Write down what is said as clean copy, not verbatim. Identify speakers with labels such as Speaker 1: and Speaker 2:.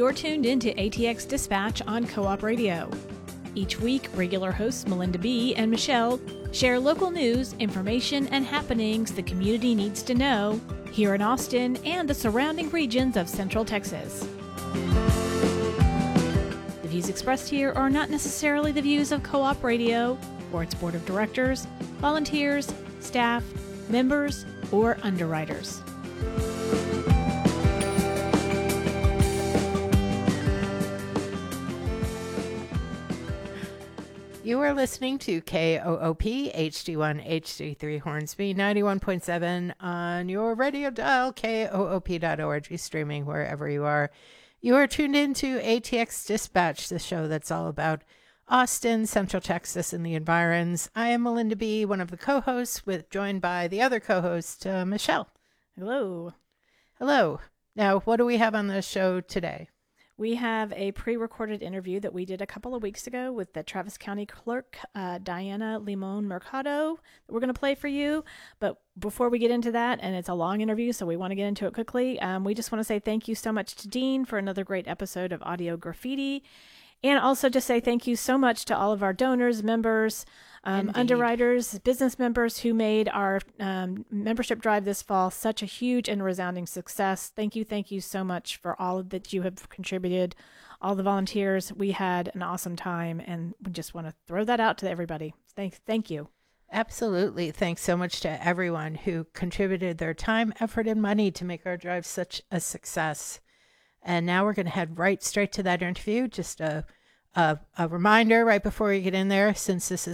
Speaker 1: You're tuned into ATX Dispatch on Co-op Radio. Each week, regular hosts Melinda B. and Michelle share local news, information, and happenings the community needs to know here in Austin and the surrounding regions of Central Texas. The views expressed here are not necessarily the views of Co-op Radio or its board of directors, volunteers, staff, members, or underwriters.
Speaker 2: You are listening to KOOP HD1 HD3 Hornsby 91.7 on your radio dial, koop.org, streaming wherever you are. You are tuned into ATX Dispatch, the show that's all about Austin, Central Texas, and the environs. I am Melinda B., one of the co-hosts, joined by the other co-host, Michelle.
Speaker 1: Hello.
Speaker 2: Hello. Now, what do we have on the show today?
Speaker 1: We have a pre-recorded interview that we did a couple of weeks ago with the Travis County Clerk, Diana Limon Mercado, that we're going to play for you. But before we get into that, and it's a long interview, so we want to get into it quickly, we just want to say thank you so much to Dean for another great episode of Audio Graffiti. And also just say thank you so much to all of our donors, members, underwriters, business members who made our membership drive this fall such a huge and resounding success. Thank you so much for all that you have contributed, all the volunteers. We had an awesome time, and we just want to throw that out to everybody. Thank you.
Speaker 2: Absolutely. Thanks so much to everyone who contributed their time, effort, and money to make our drive such a success. And now we're going to head right straight to that interview. Just a reminder right before we get in there, since this is